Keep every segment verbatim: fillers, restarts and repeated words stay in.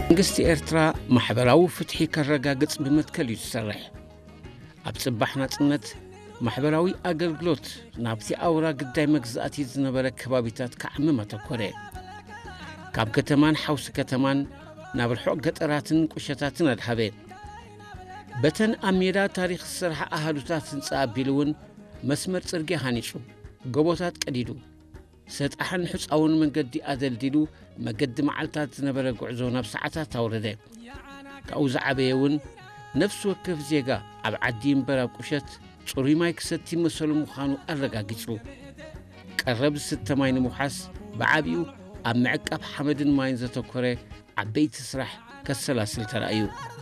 መንግስቲ ኤርትራ ማሕበራዊ ፍትሒ ከረጋግጽ ብመትከል ይሰርሕ ኣብ ጽባሕ ናጽነት ማሕበራዊ ኣገልግሎት ናብቲ ኣውራ ግዳይ መግዛእቲ ዝነበረ ከባቢታት ከዓምም ኣተኮረ ካብ ከተማን ሓውሲ ከተማን ናብ ርሑቕ ገጠራትን ቁሸታትን ኣድሃበ በተን ኣብ ሜዳ ታሪኽ ዝሰርሐ ኣሃዱታት ህንጻ ኣቢሉውን መስመር ጽርግያ ሃኒጹ ጎቦታት ቀዲዱ ሰጣሕን ሕፃውን መንገዲ ኣደልዲሉ መገዲ መዓልታት ዝነበረ ጉዕዞ ናብ ሰዓታት ኣውረደ ካብኡ ዝዓበየውን ነፍሲ ወከፍ ዜጋ ኣብ ዓዲ እምበር ኣብ ቁሸት ጽሩይ ማይ ክሰቲ መሰሉ ምዃኑ ኣረጋጊጹ ቀረብ ዝስተ ማይ ንምውሓስ ብዓብኡ ኣብ ምዕቃብ ሓመድን ማይን ዘተኮረ ዓበይቲ ስራሕ ከሰላስል ተራእዩ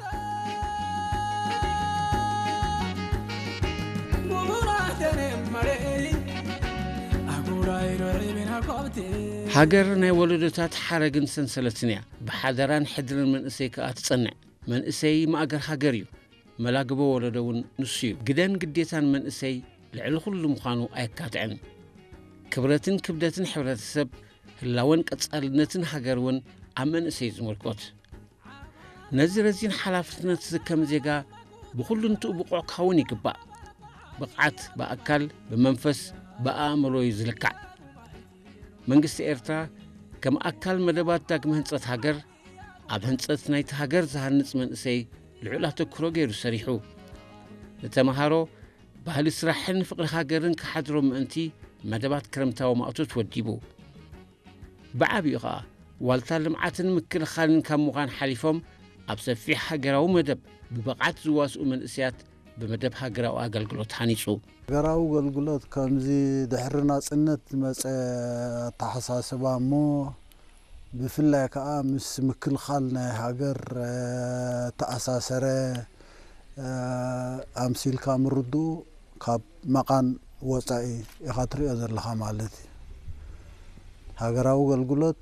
ሃገር ናይ ወለዶታት ሓረግን ሰንሰለትን እያ ብሓደራን ሕድርን መንእሰይ ከኣ ትጸንዕ መንእሰይ ማእገር ሃገር እዩ መላግቦ ወለዶ እውን ንሱ እዩ ግደን ግዴታን መንእሰይ ልዕሊ ኩሉ ምዃኑ ኣየካትዕን ክብረትን ክብደትን ሕብረተሰብ ህላወን ቀጻልነትን ሃገር እውን ኣብ መንእሰይ ዝምልኮት ነዚ ረዚን ሓላፍነት ዝከም ዜጋ ብኩሉ እንትኡ ብቑዕ ክኸውን ይግባእ ብቕዓት ብኣካል ብመንፈስ ብኣእምሮ እዩ ዝልካዕ መንግስቲ ኤርትራ ከም ኣካል መደባት ዳግመ ህንጸት ሃገር ኣብ ህንጸት ናይቲ ሃገር ዝሃንጽ መንእሰይ ልዑል ኣተኩሮ ገይሩ ሰሪሑ ንተምሃሮ ባህሊ ስራሕን ፍቕሪ ሃገርን ክሓድሮም ምእንቲ መደባት ክረምታዊ ማእቶት ወዲቡ ብዓብኡ ኸኣ ዋልታ ልምዓትን ምክልኻልን ካብ ምዃን ሓሊፎም ኣብ ሰፊሕ ሃገራዊ መደብ ብብቕዓት ዝዋስኡ መንእሰያት بمدب هاجراو أقلقلوت هانيسو. هاجراو أقلقلوت كمزي دحرنا سنة مس تحساس بامو بفلا كأمس مكل خالنا هاجر تأساسره أمسيل كامردو كاب مكان وسائي يخاطري أزر لها مالتي. هاجراو أقلقلوت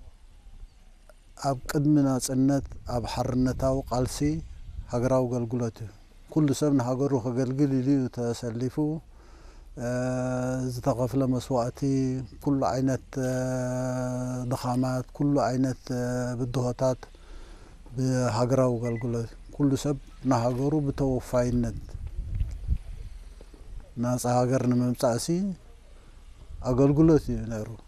أب قدمنا سنة أب حرنا تاو قالسي هاجراو أقلقلوت. كل سنة هاجرو خجلجل لي وتسلفوا زتقفل مسواتي كل عينة ضخامات كل عينة بالدهوتات بهاجرو قلقلة كل سب نهاجرو بتوفايند ناس هاجرنا ممساسي أقلقلة نيرو